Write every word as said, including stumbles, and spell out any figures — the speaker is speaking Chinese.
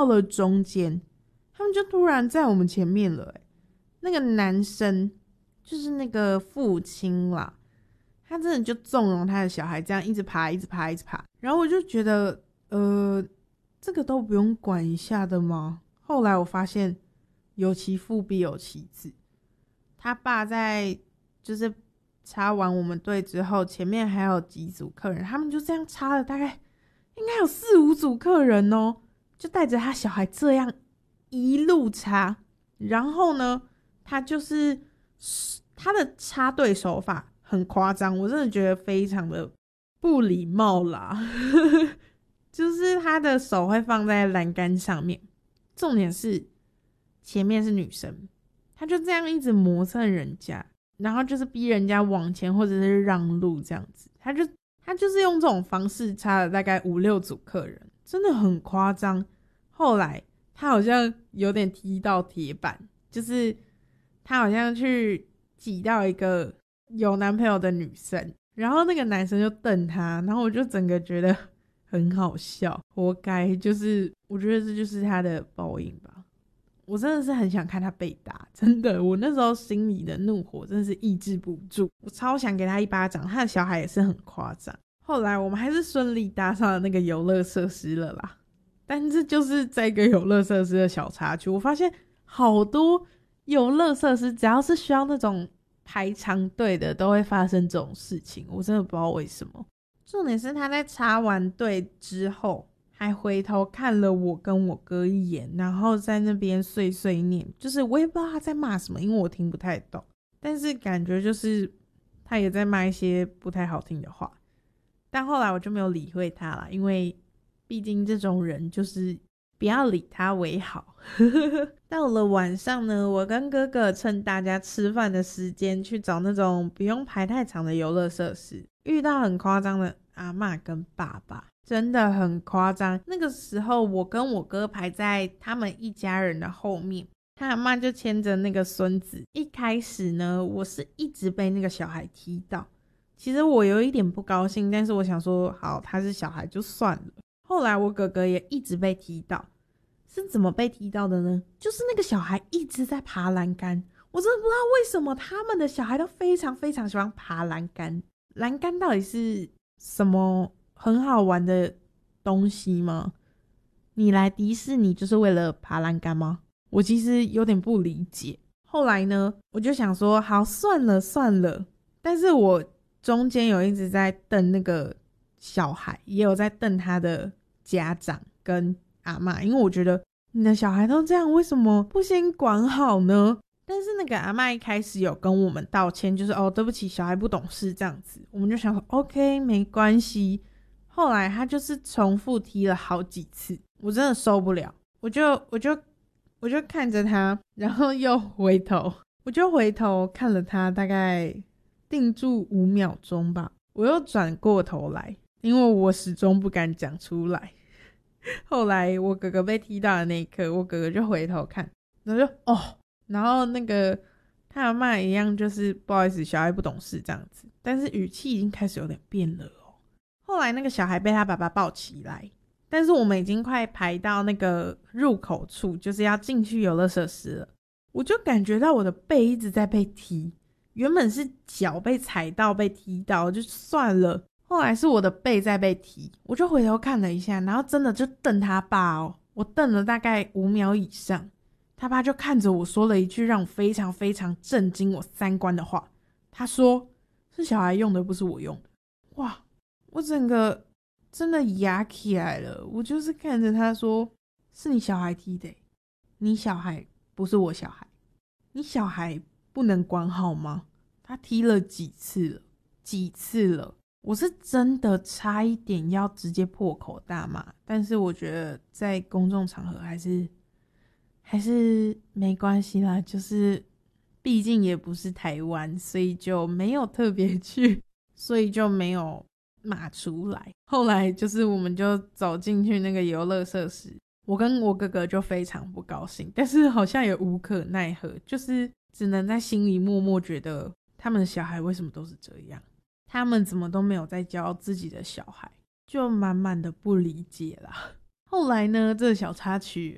了中间，他们就突然在我们前面了、欸、那个男生就是那个父亲啦，他真的就纵容他的小孩这样一直爬一直爬一直爬，然后我就觉得呃这个都不用管一下的吗？后来我发现有其父必有其子，他爸在就是插完我们队之后，前面还有几组客人，他们就这样插了大概应该有四五组客人哦，就带着他小孩这样一路插。然后呢他就是他的插队手法很夸张，我真的觉得非常的不礼貌啦就是他的手会放在栏杆上面，重点是前面是女生，他就这样一直磨蹭人家，然后就是逼人家往前或者是让路这样子，他就他就是用这种方式插了大概五六组客人，真的很夸张。后来他好像有点踢到铁板，就是他好像去挤到一个有男朋友的女生，然后那个男生就瞪他，然后我就整个觉得很好笑，活该，就是我觉得这就是他的报应吧。我真的是很想看他被打，真的，我那时候心里的怒火真的是抑制不住，我超想给他一巴掌。他的小孩也是很夸张。后来我们还是顺利搭上了那个游乐设施了啦，但是就是在一个游乐设施的小插曲，我发现好多游乐设施只要是需要那种排长队的都会发生这种事情，我真的不知道为什么。重点是他在插完队之后还回头看了我跟我哥一眼，然后在那边碎碎念，就是我也不知道他在骂什么，因为我听不太懂，但是感觉就是他也在骂一些不太好听的话。但后来我就没有理会他啦，因为毕竟这种人就是不要理他为好到了晚上呢，我跟哥哥趁大家吃饭的时间去找那种不用排太长的游乐设施，遇到很夸张的阿嬷跟爸爸，真的很夸张。那个时候我跟我哥排在他们一家人的后面，他阿嬷就牵着那个孙子。一开始呢，我是一直被那个小孩踢到，其实我有一点不高兴，但是我想说好，他是小孩就算了。后来我哥哥也一直被踢到，是怎么被踢到的呢？就是那个小孩一直在爬栏杆，我真的不知道为什么他们的小孩都非常非常喜欢爬栏杆。栏杆到底是什么很好玩的东西吗？你来迪士尼就是为了爬栏杆吗？我其实有点不理解。后来呢，我就想说好算了算了，但是我中间有一直在瞪那个小孩，也有在瞪他的家长跟阿嬷，因为我觉得你的小孩都这样，为什么不先管好呢？但是那个阿嬷一开始有跟我们道歉，就是哦对不起，小孩不懂事这样子，我们就想说 OK 没关系。后来他就是重复踢了好几次，我真的受不了，我就我就我就看着他，然后又回头，我就回头看了他大概定住五秒钟吧，我又转过头来，因为我始终不敢讲出来。后来我哥哥被踢到的那一刻，我哥哥就回头看，然后就哦，然后那个他阿嬷一样，就是不好意思，小孩不懂事这样子，但是语气已经开始有点变了哦。后来那个小孩被他爸爸抱起来，但是我们已经快排到那个入口处，就是要进去游乐设施了，我就感觉到我的背一直在被踢，原本是脚被踩到被踢到就算了，后来是我的背在被踢，我就回头看了一下，然后真的就瞪他爸哦，我瞪了大概五秒以上，他爸就看着我说了一句让我非常非常震惊我三观的话，他说是小孩用的不是我用的。哇，我整个真的哑起来了，我就是看着他说是你小孩踢的，你小孩不是我小孩，你小孩不能管好吗？他踢了几次了几次了，我是真的差一点要直接破口大骂，但是我觉得在公众场合还是还是没关系啦，就是毕竟也不是台湾，所以就没有特别去，所以就没有骂出来。后来就是我们就走进去那个游乐设施，我跟我哥哥就非常不高兴，但是好像也无可奈何，就是只能在心里默默觉得他们的小孩为什么都是这样，他们怎么都没有在教自己的小孩，就满满的不理解啦。后来呢，这个小插曲